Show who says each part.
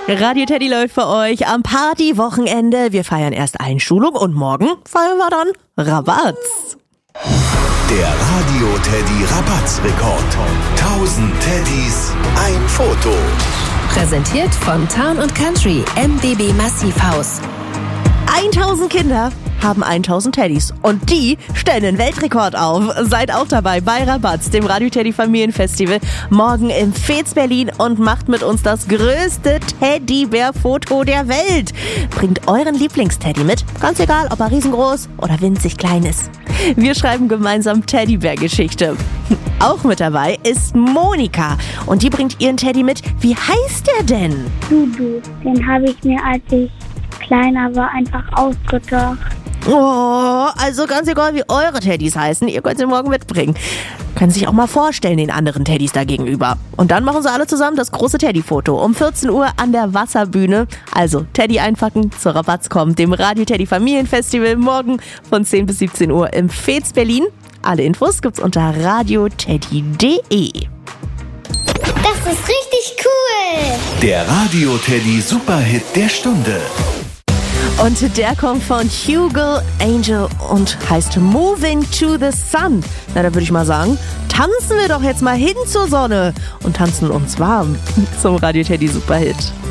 Speaker 1: Radio Teddy läuft für euch am Partywochenende. Wir feiern erst Einschulung und morgen feiern wir dann Rabatz.
Speaker 2: Der Radio Teddy Rabatz-Rekord. 1000 Teddys, ein Foto.
Speaker 3: Präsentiert von Town & Country MBB Massivhaus.
Speaker 1: 1000 Kinder haben 1000 Teddys und die stellen den Weltrekord auf. Seid auch dabei bei Rabatz, dem Radio Teddy Familienfestival, morgen im Veets Berlin und macht mit uns das größte Teddybär-Foto der Welt. Bringt euren Lieblingsteddy mit, ganz egal, ob er riesengroß oder winzig klein ist. Wir schreiben gemeinsam Teddybär-Geschichte. Auch mit dabei ist Monika und die bringt ihren Teddy mit. Wie heißt der denn?
Speaker 4: Dudu, den habe ich mir, als ich kleiner war, einfach ausgedacht.
Speaker 1: Oh, also ganz egal, wie eure Teddys heißen, ihr könnt sie morgen mitbringen. Können sich auch mal vorstellen, den anderen Teddys da gegenüber. Und dann machen sie alle zusammen das große Teddy-Foto um 14 Uhr an der Wasserbühne. Also Teddy einpacken, zur Rabatz kommen, dem Radio Teddy Familienfestival morgen von 10 bis 17 Uhr im Veets Berlin. Alle Infos gibt's unter radioteddy.de.
Speaker 4: Das ist richtig cool!
Speaker 2: Der Radio Teddy Superhit der Stunde.
Speaker 1: Und der kommt von Hugo Angel und heißt Moving to the Sun. Na, da würde ich mal sagen, tanzen wir doch jetzt mal hin zur Sonne und tanzen uns warm zum Radio Teddy Superhit.